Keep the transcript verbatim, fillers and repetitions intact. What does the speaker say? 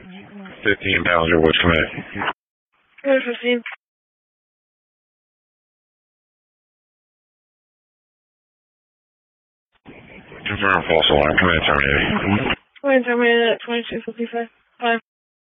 fifteen Ballinger, what's command? Command fifteen. Confirm false alarm, command terminated. Command terminated at twenty-two fifty-five. Five.